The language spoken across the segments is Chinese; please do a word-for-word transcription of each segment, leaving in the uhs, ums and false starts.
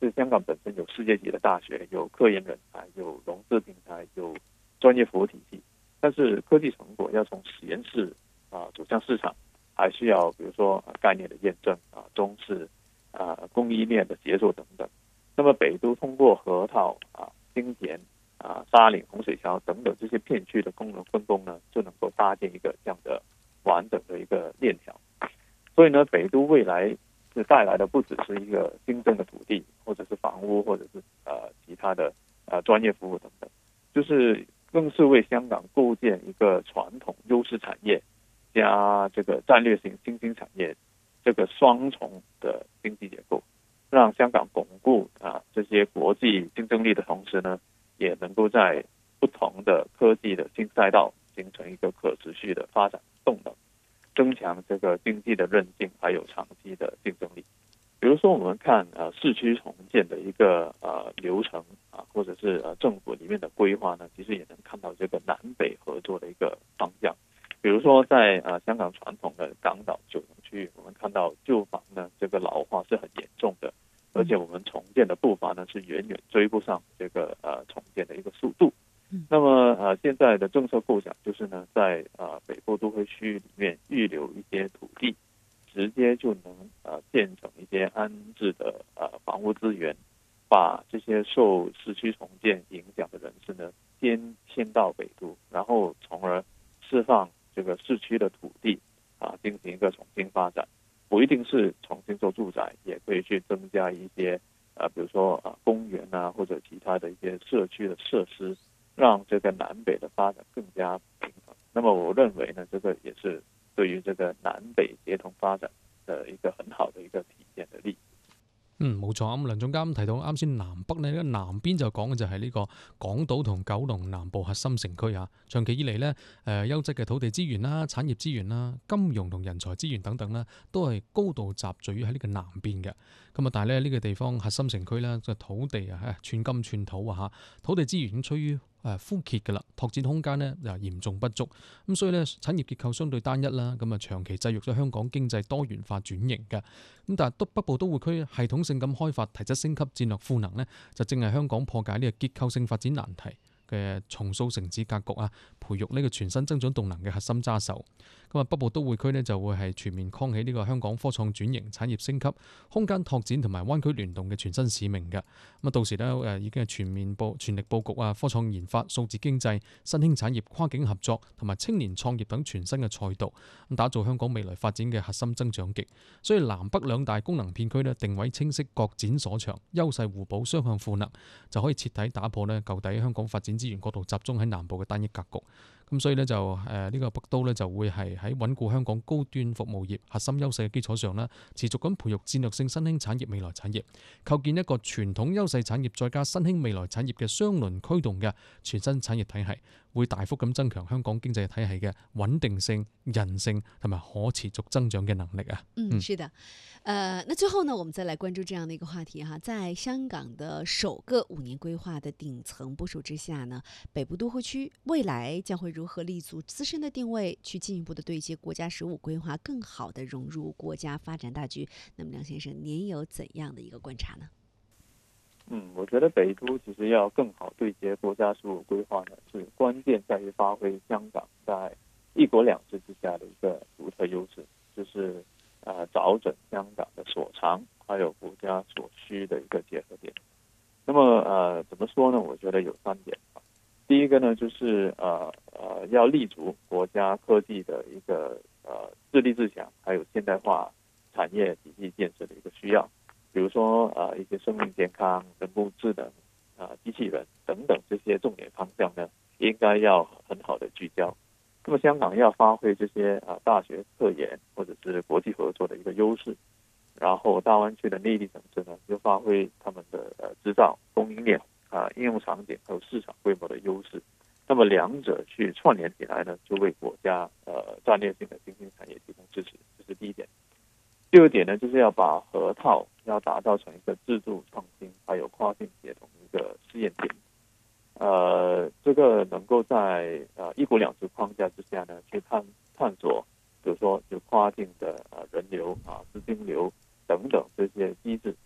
是香港本身有世界级的大学，有科研人才，有融资平台，有专业服务体系，但是科技成果要从实验室啊走向市场，还需要比如说概念的验证啊、中式啊供应链的协作等等。那么北都通过河套啊、新田啊、沙岭、洪水桥等等这些片区的功能分工呢，就能够搭建一个这样的完整的一个链条。所以呢，北都未来是带来的不只是一个新增的土地，或者是房屋，或者是呃其他的呃专业服务等等，就是更是为香港构建一个传统优势产业加这个战略性新兴产业这个双重的经济结构，让香港巩固啊这些国际竞争力的同时呢，也能够在不同的科技的新赛道形成一个可持续的发展动能，增强这个经济的韧性，还有长期的竞争力。比如说，我们看呃市区重建的一个呃流程啊，或者是呃政府里面的规划呢，其实也能看到这个南北合作的一个方向。比如说在呃香港传统的港岛九龙区，我们看到旧房呢这个老化是很严重的，而且我们重建的步伐呢是远远追不上这个呃重建的一个速度。那么呃现在的政策构想就是呢，在呃北部都会区里面预留一些土地，直接就能呃建成一些安置的呃房屋资源，把这些受市区重建影响的人士呢先迁到北都，然后从而释放这个市区的土地啊，进行一个重新发展。不一定是重新做住宅，也可以去增加一些呃比如说啊公园啊或者其他的一些社区的设施，让这个南北的发展更加平衡。那么我認為呢，這個也是對於這個南北協同發展的一個很好的一個體現的例子。 嗯，冇錯。咁梁總監提到啱先南北呢，南邊就講嘅就係呢個港島同九龍南部核心城區啊。長期以嚟呢，誒優質嘅土地資源啦、產業資源啦、金融同人才資源等等呢，都係高度集聚於喺呢個南邊嘅。咁啊，但係咧呢個地方核心城區咧，就土地啊，寸金寸土啊嚇，土地資源已經趨於誒枯竭㗎啦，拓展空間呢又嚴重不足，咁所以咧產業結構相對單一啦，咁啊長期制約咗香港經濟多元化轉型嘅。咁但係都北部都會區系統性咁開發、提質升級、戰略賦能呢，就正係香港破解呢個結構性發展難題嘅重塑城市格局啊，培育呢個全新增長動能嘅核心揸手。咁啊，北部都會區呢就會係全面扛起呢個香港科創轉型、產業升級、空間拓展同埋灣區聯動嘅全新使命嘅。咁啊，到時呢誒已經係全面佈全力佈局啊，科創研發、數字經濟、新興產業、跨境合作同埋青年創業等全新嘅賽道，咁打造香港未來發展嘅核心增長極。所以南北兩大功能片區呢，定位清晰，各展所長，優勢互補，雙向賦能，就可以徹底打破呢舊底香港發展資源過度集中喺南部嘅單一格局。咁所以咧就誒呢、呃這個北都咧就會係喺穩固香港高端服務業核心優勢嘅基礎上啦，持續咁培育戰略性新興產業未來產業，構建一個傳統優勢產業再加新興未來產業嘅雙輪驅動嘅全新產業體系，會大幅咁增強香港經濟體系嘅穩定性、韌性同埋可持續增長嘅能力啊。 嗯，是的。呃，那最後呢，我們再來關注這樣的一個話題哈，在香港的首個五年規劃的頂層部署之下呢，北部都會區未來將會如何立足自身的定位，去進一步的對接國家十五規劃，更好的融入國家發展大局？那麼梁先生，您有怎樣的一個觀察呢？ 嗯，我覺得北都其實要更好對接國家十五規劃呢，是關鍵在於發揮香港在一國兩制之下的一個獨特優勢，就是呃，找準香港的所長，還有國家所需的一個結合點。那麼呃，怎麼說呢？我覺得有三點。第一個呢，就是呃呃，要立足國家科技的一個呃自立自強，還有現代化產業體系建設的一個需要。比如說呃一些生命健康、人工智能、啊、呃、機器人等等這些重點方向呢，應該要很好的聚焦。那麼香港要發揮這些啊大學科研或者是國際合作的一個優勢，然後大灣區的內地城市呢，就發揮他們的呃製造、供應鏈啊、應用場景還有市場規模的優勢。那麼兩者去串聯起來呢，就為國家呃戰略性的新興產業提供支持，這是第一點。第二點呢，就是要把河套要打造成一個自助創新還有跨境協同一個試驗點。呃，這個能夠在呃一國兩制框架之下呢，去探探索，比如說就跨境的呃人流啊、資金流等等這些機制。那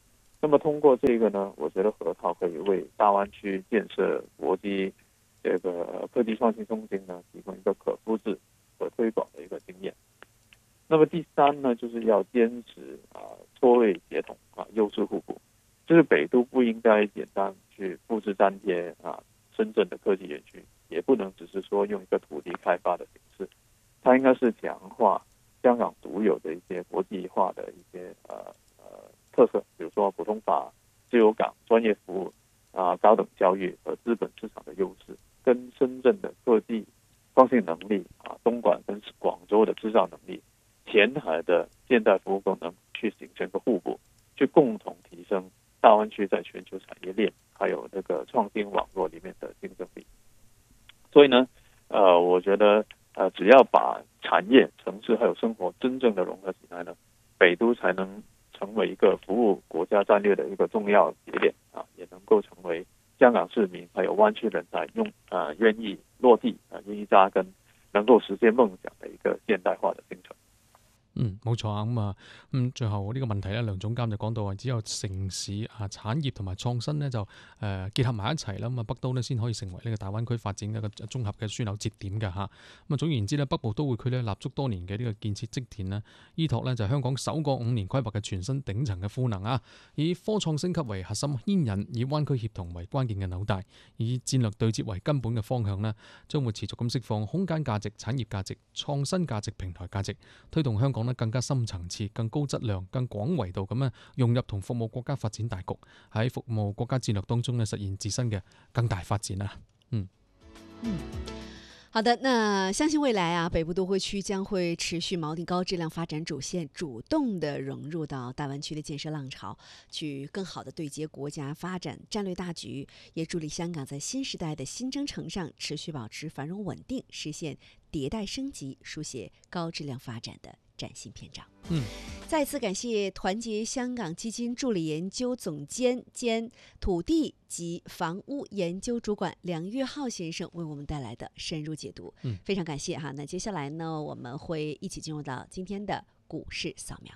那么通过这个呢，我觉得核桃可以为大湾区建设国际这个科技创新中心呢提供一个可复制和推广的一个经验。那么第三呢，就是要坚持啊错位协同啊优势互补，就是北都不应该简单去复制粘贴啊深圳的科技园区，也不能只是说用一个土地开发的形式，它应该是强化香港独有的一些国际化的一些呃呃特色，比如说普通法、自由港、专业服务啊、高等教育和资本市场的优势，跟深圳的科技创新能力啊、东莞跟广州的制造能力、前海的现代服务功能去形成个互补，去共同提升大湾区在全球产业链还有这个创新网络里面的竞争力。所以呢，呃，我觉得呃，只要把产业、城市还有生活真正的融合起来呢，北都才能成为一个服务国家战略的一个重要节点啊，也能够成为香港市民还有灣區人才用啊願意落地啊願意扎根，能夠實現夢想的一個現代化的進程。 嗯，冇錯啊，咁啊，咁最後呢個問題咧，梁總監就講到話，只有城市啊產業同埋創新咧就誒、呃、結合埋一齊啦，咁啊北都咧先可以成為呢個大灣區發展嘅一個綜合嘅樞紐節點嘅嚇。咁啊總言之咧，北部都會區咧立足多年嘅呢個建設積澱呢，依託咧就係香港首個五年規劃嘅全新頂層嘅賦能啊，以科創升級為核心牽引，以灣區協同為關鍵嘅紐帶，以戰略對接為根本嘅方向呢，將會持續咁釋放空間價值、產業價值、創新價值、平台價值，推動香港更加深層次、更高質量、更廣維度咁樣融入同服務國家發展大局，喺服務國家戰略當中呢實現自身嘅更大發展啊！嗯嗯。好的，那相信未来啊，北部都会区将会持续锚定高质量发展主线，主动的融入到大湾区的建设浪潮，去更好的对接国家发展战略大局，也助力香港在新时代的新征程上持续保持繁荣稳定，实现迭代升级，书写高质量发展的崭新篇章。 嗯， 再次感谢团结香港基金助理研究总监兼土地及房屋研究主管梁岳浩先生为我们带来的深入解读。 嗯， 非常感谢哈。那接下来呢，我們會一起進入到今天的股市掃描。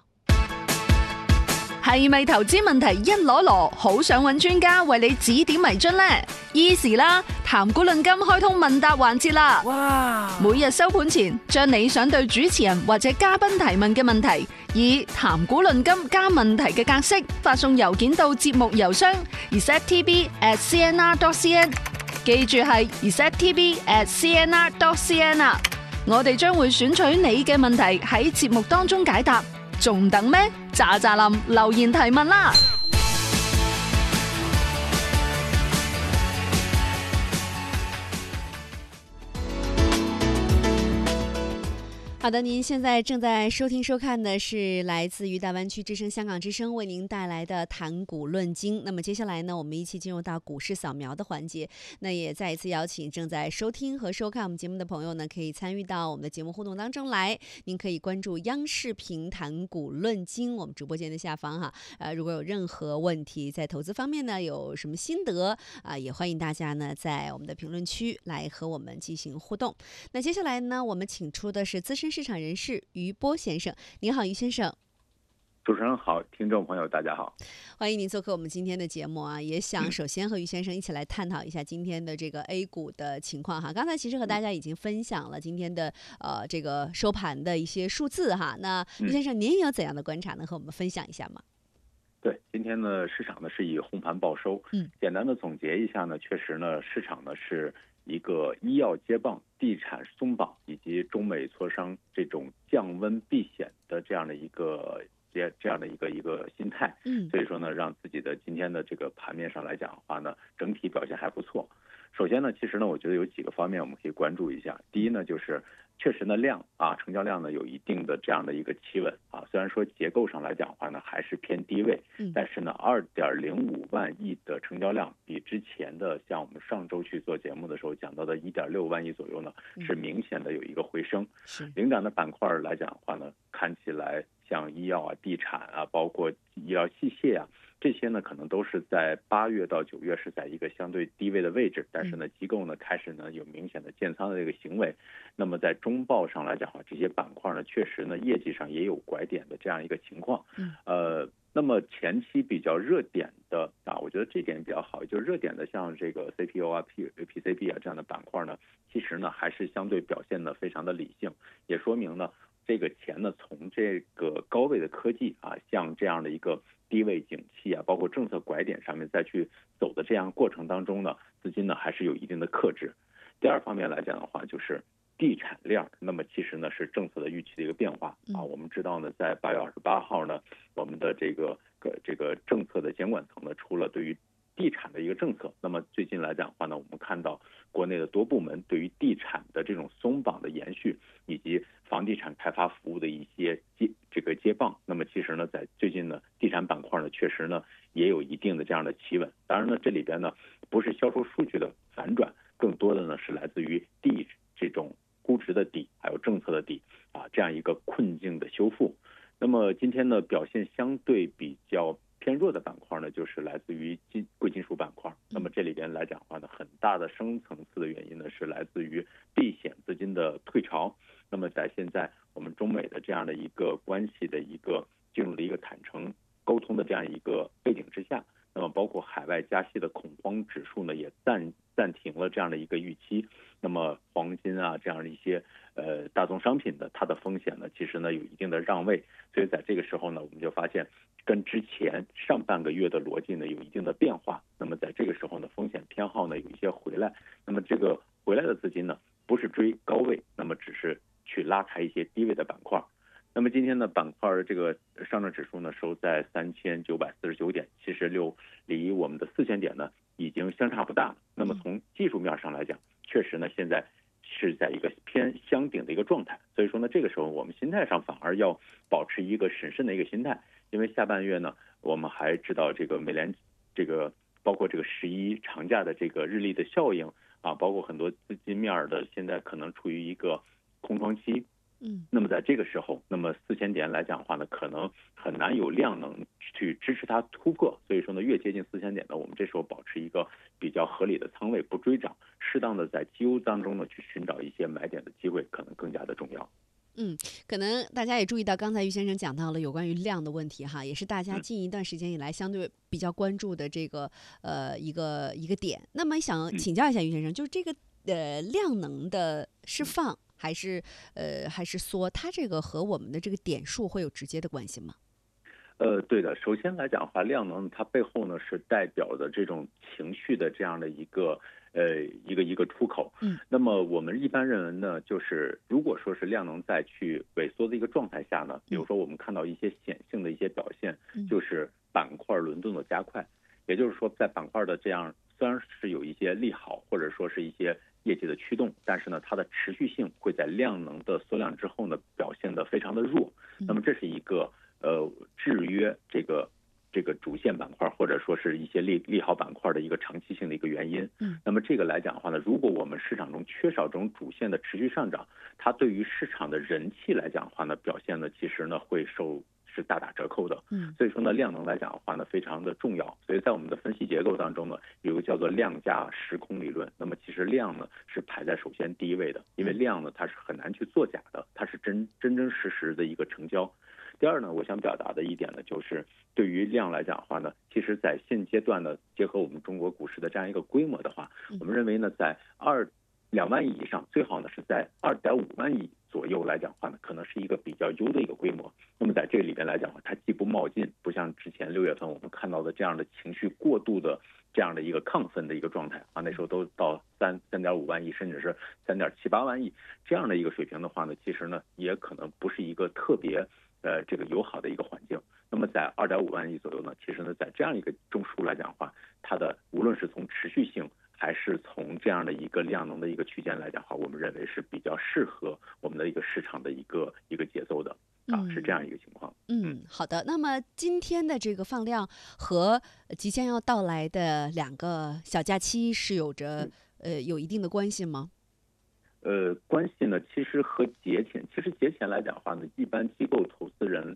係咪投資問題一籮籮，好想揾專家為你指點迷津呢？Easy 啦，談股論金開通問答環節啦！哇！每日收盤前，將你想對主持人或者嘉賓提問嘅問題，以談股論金加問題嘅格式發送郵件到節目郵箱 r e c e p t b at c n r dot c n， 記住係 r e c e p t b at c n r dot c n 啊！我哋將會選取你嘅問題喺節目當中解答，仲等咩？喳喳林留言提問啦！ 好的，您现在正在收听收看的是来自于大湾区之声香港之声为您带来的谈股论金。那么接下来呢，我们一起进入到股市扫描的环节。那也再一次邀请正在收听和收看我们节目的朋友呢，可以参与到我们的节目互动当中来。您可以关注央视频谈股论金，我们直播间的下方哈。呃，如果有任何问题，在投资方面呢有什么心得啊、呃，也欢迎大家呢在我们的评论区来和我们进行互动。那接下来呢，我们请出的是资深市场人士于波先生。您好，于先生。 主持人好，听众朋友大家好， 欢迎您做客我们今天的节目啊！也想首先和于先生一起来探讨一下今天的这个 A 股的情况哈。刚才其实和大家已经分享了今天的呃这个收盘的一些数字哈。那于先生，您有怎样的观察能和我们分享一下吗？ 对，今天呢，市场呢是以红盘报收。嗯，简单的总结一下呢，确实呢，市场呢是一个医药接棒、地产松绑以及中美磋商这种降温避险的这样的一个这这样的一个一个心态。嗯，所以说呢，让自己的今天的这个盘面上来讲的话呢，整体表现还不错。首先呢，其实呢，我觉得有几个方面我们可以关注一下。第一呢，就是确实呢量啊，成交量呢有一定的这样的一个企稳啊。虽然说结构上来讲的话呢，还是偏低位，但是呢，二点零五万亿的成交量比之前的像我们上周去做节目的时候讲到的一点六万亿左右呢，是明显的有一个回升。领涨的板块来讲的话呢，看起来像医药啊、地产啊，包括医疗器械啊，这些呢可能都是在八月到九月是在一个相对低位的位置，但是呢机构呢开始呢有明显的建仓的这个行为。那么在中报上来讲的话，这些板块呢确实呢业绩上也有拐点的这样一个情况。呃，那么前期比较热点的啊，我觉得这点比较好，就是热点的像这个 C P O 啊、P P C B 啊这样的板块呢，其实呢还是相对表现的非常的理性，也说明呢这个钱呢从这个高位的科技啊，像这样的一个低位景气啊，包括政策拐点上面再去走的这样过程当中呢，资金呢还是有一定的克制。第二方面来讲的话，就是地产量，那么其实呢是政策的预期的一个变化啊。我们知道呢，在八月二十八号呢，我们的这个这个政策的监管层呢出了对于地产的一个政策。那么最近来讲的话呢，我们看到国内的多部门对于地产的这种松绑的延续，以及房地产开发服务的一些接这个接棒。那么其实呢，在最近呢，地产板块呢确实呢也有一定的这样的企稳。当然呢，这里边呢不是销售数据的反转，更多的呢是来自于地这种估值的底，还有政策的底啊，这样一个困境的修复。那么今天呢表现相对比较偏弱的板块呢，就是来自于金贵金属板块。那么这里边来讲的话呢，很大的深层次的原因呢是来自于避险资金的退潮。那么在现在我们中美的这样的一个关系的一个进入了一个坦诚沟通的这样一个背景之下，那么包括海外加息的恐慌指数呢也暂暂停了这样的一个预期。那么黄金啊这样的一些呃大宗商品的它的风险呢其实呢有一定的让位，所以在这个时候呢我们就发现跟之前上半个月的逻辑呢有一定的变化。那么在这个时候呢风险偏好呢有一些回来，那么这个回来的资金呢不是追高位，那么只是去拉抬一些低位的板块。那么今天呢板块这个上证指数呢收在三千九百四十九点，其实六离我们的四千点呢已经相差不大了。那么从技术面上来讲，确实呢现在是在一个偏箱顶的一个状态，所以说呢这个时候我们心态上反而要保持一个审慎的一个心态。因为下半月呢我们还知道这个美联这个包括这个十一长假的这个日历的效应啊，包括很多资金面的现在可能处于一个空窗期。嗯，那么在这个时候，那么四千点来讲的话呢，可能很难有量能去支持它突破。所以说呢，越接近四千点呢，我们这时候保持一个比较合理的仓位，不追涨，适当的在绩优当中呢去寻找一些买点的机会，可能更加的重要。 嗯，可能大家也注意到，刚才于先生讲到了有关于量的问题哈，也是大家近一段时间以来相对比较关注的这个呃一个一个点。那么想请教一下于先生，就是这个呃量能的释放。还是呃，还是说它这个和我们的这个点数会有直接的关系吗？ 呃，对的。首先来讲的话，量能它背后呢是代表的这种情绪的这样的一个呃一个一个出口。嗯。那么我们一般认为呢，就是如果说是量能再去萎缩的一个状态下呢，比如说我们看到一些显性的一些表现，就是板块轮动的加快，也就是说在板块的这样虽然是有一些利好或者说是一些业绩的驱动，但是呢它的持续性会在量能的缩量之后呢表现得非常的弱。那么这是一个呃制约这个这个主线板块或者说是一些利利好板块的一个长期性的一个原因。那么这个来讲的话呢，如果我们市场中缺少这种主线的持续上涨，它对于市场的人气来讲的话呢，表现呢其实呢会受是大打折扣的。嗯，所以说呢量能来讲的话呢非常的重要。所以在我们的分析结构当中呢，有个叫做量价时空理论。那么其实量呢是排在首先第一位的，因为量呢它是很难去作假的，它是真真真实实的一个成交。第二呢，我想表达的一点呢，就是对于量来讲的话呢，其实在现阶段呢，结合我们中国股市的这样一个规模的话，我们认为呢，在二两万亿以上，最好呢是在二点五万亿左右来讲的话呢，可能是一个比较优的一个规模。那么在这个里边来讲的话，它既不冒进，不像之前六月份我们看到的这样的情绪过度的这样的一个亢奋的一个状态啊，那时候都到三三点五万亿，甚至是三点七八万亿这样的一个水平的话呢，其实呢也可能不是一个特别呃这个友好的一个环境。那么在二点五万亿左右呢，其实呢在这样一个中枢来讲的话，它的无论是从持续性还是从这样的一个量能的一个区间来讲的话，我们认为是比较适合我们的一个市场的一个一个节奏的啊，是这样一个情况。 嗯，好的。那么今天的这个放量和即将要到来的两个小假期是有着呃有一定的关系吗？ 呃，关系呢，其实和节前，其实节前来讲的话呢，一般机构投资人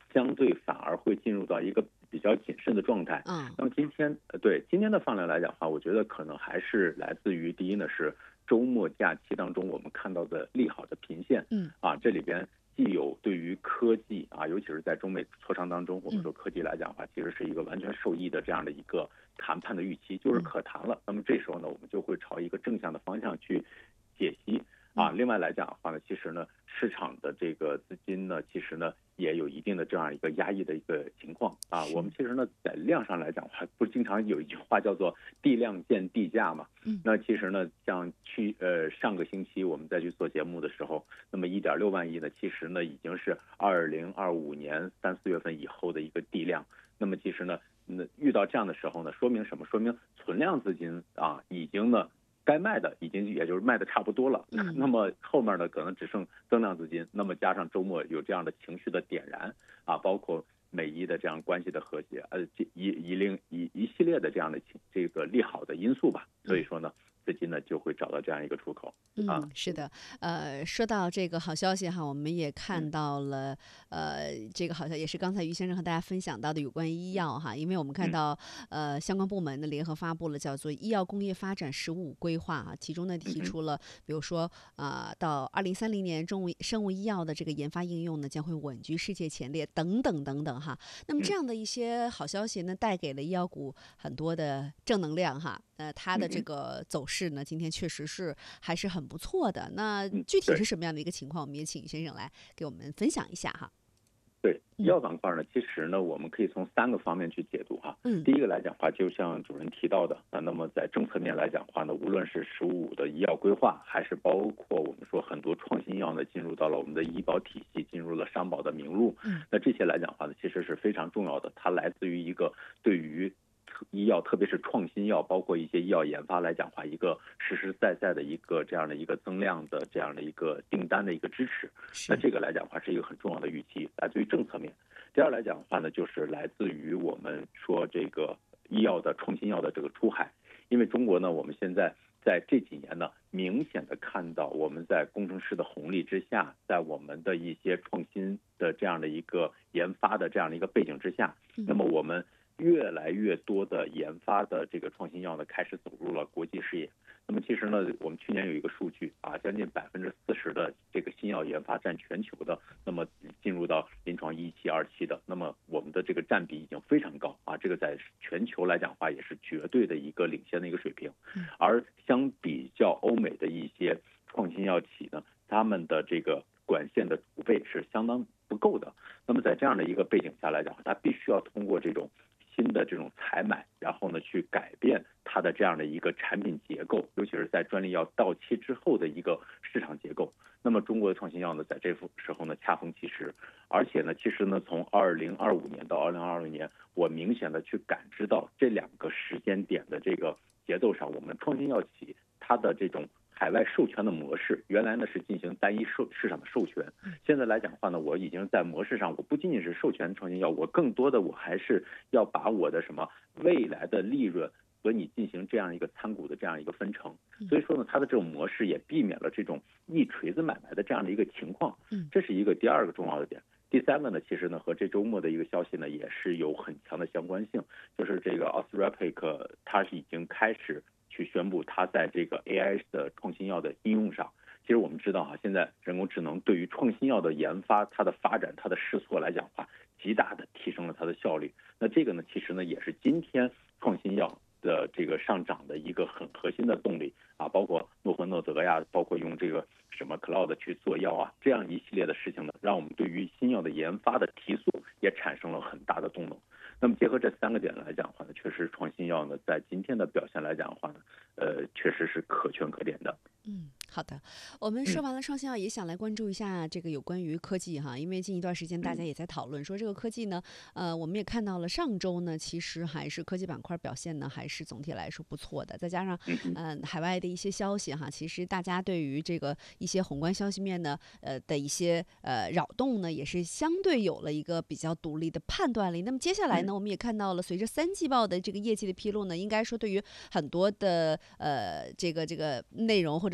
相对反而会进入到一个比较谨慎的状态。 嗯， 那么今天呃对今天的放量来讲的话，我觉得可能还是来自于第一呢是周末假期当中我们看到的利好的频现。 嗯啊，这里边既有对于科技啊，尤其是在中美磋商当中，我们说科技来讲的话，其实是一个完全受益的这样的一个谈判的预期，就是可谈了。那么这时候呢，我们就会朝一个正向的方向去解析。啊，另外来讲的话呢，其实呢，市场的这个资金呢，其实呢也有一定的这样一个压抑的一个情况啊。我们其实呢，在量上来讲的话，不是经常有一句话叫做地量见地价嘛？ 嗯， 那其实呢，像去呃上个星期我们再去做节目的时候，那么一点六万亿呢，其实呢已经是二零二五年三四月份以后的一个地量。那么其实呢，那遇到这样的时候呢，说明什么？说明存量资金啊，已经呢。该卖的已经也就是卖的差不多了， 嗯、 那么后面呢可能只剩增量资金，那么加上周末有这样的情绪的点燃啊，包括美伊的这样关系的和谐，呃，一一令一一系列的这样的这个利好的因素吧，所以说呢，资金呢就会找到这样一个出口。啊、 嗯，是的，呃，说到这个好消息哈，我们也看到了，呃，这个好像也是刚才于先生和大家分享到的有关于医药哈，因为我们看到呃相关部门呢联合发布了叫做《医药工业发展“十五”规划》啊，其中呢提出了，比如说啊、呃，到二零三零年，中物生物医药的这个研发应用呢将会稳居世界前列，等等等等哈。那么这样的一些好消息呢，带给了医药股很多的正能量哈。呃，它的这个走势呢，今天确实是还是很不错的。那具体是什么样的一个情况，我们也请于先生来给我们分享一下哈。 对，医药板块呢，其实呢，我们可以从三个方面去解读哈。 嗯， 第一个来讲的话，就像主任提到的，啊，那么在政策面来讲的话呢，无论是“十五”的医药规划，还是包括我们说很多创新药呢，进入到了我们的医保体系，进入了商保的名录。 嗯， 那这些来讲的话呢，其实是非常重要的，它来自于一个对于医药，特别是创新药，包括一些医药研发来讲的话，一个实实在在的一个这样的一个增量的这样的一个订单的一个支持。那这个来讲的话是一个很重要的预期，来自于政策面。第二来讲的话呢，就是来自于我们说这个医药的创新药的这个出海，因为中国呢，我们现在在这几年呢，明显的看到我们在工程师的红利之下，在我们的一些创新的这样的一个研发的这样的一个背景之下，那么我们越来越多的研发的这个创新药呢，开始走入了国际视野。那么其实呢，我们去年有一个数据啊，将近百分之四十的这个新药研发占全球的，那么进入到临床一期、二期的，那么我们的这个占比已经非常高啊，这个在全球来讲的话也是绝对的一个领先的一个水平。而相比较欧美的一些创新药企呢，他们的这个管线的储备是相当不够的。那么在这样的一个背景下来讲，它必须要通过这种新的这种采买，然后呢去改变它的这样的一个产品结构，尤其是在专利药到期之后的一个市场结构。那么中国的创新药呢，在这时候呢恰逢其时，而且呢，其实呢，从二零二五年到二零二六年，我明显的去感知到这两个时间点的这个节奏上，我们创新药企它的这种海外授权的模式，原来呢是进行单一授市场的授权，现在来讲的话呢，我已经在模式上，我不仅仅是授权创新药，我更多的我还是要把我的什么未来的利润和你进行这样一个参股的这样一个分成。所以说呢，它的这种模式也避免了这种一锤子买卖的这样的一个情况。这是一个第二个重要的点。第三个呢，其实呢和这周末的一个消息呢也是有很强的相关性，就是这个 Ozempic 它是已经开始去宣布它在这个 A I 的创新药的应用上。其实我们知道哈，现在人工智能对于创新药的研发、它的发展、它的试错来讲的话，极大的提升了它的效率。那这个呢，其实呢也是今天创新药的这个上涨的一个很核心的动力啊，包括诺和诺德呀，包括用这个什么 Cloud 去做药啊，这样一系列的事情呢，让我们对于新药的研发的提速也产生了很大的动能。那么结合这三个点来讲的话呢，确实创新药呢在今天的表现来讲的话呢，呃，确实是可圈可点的。 嗯，好的，我们说完了创新药，也想来关注一下这个有关于科技哈，因为近一段时间大家也在讨论说这个科技呢，呃，我们也看到了上周呢，其实还是科技板块表现呢还是总体来说不错的，再加上嗯、呃、海外的一些消息哈，其实大家对于这个一些宏观消息面呢，呃的一些呃扰动呢，也是相对有了一个比较独立的判断力。那么接下来呢，我们也看到了随着三季报的这个业绩的披露呢，应该说对于很多的呃这个这个内容或者很多的行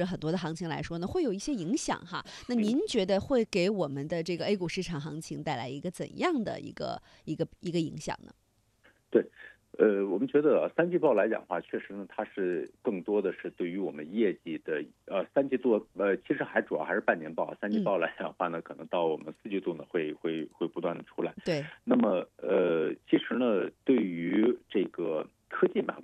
行情来说呢，会有一些影响哈。那您觉得会给我们的这个 A 股市场行情带来一个怎样的一个一个一个影响呢？ 对。呃，我们觉得三季报来讲的话，确实呢，它是更多的是对于我们业绩的呃三季度呃，其实还主要还是半年报，三季报来讲的话呢，嗯、可能到我们四季度呢会会会不断的出来。 对。 那么呃，其实呢，对于这个科技板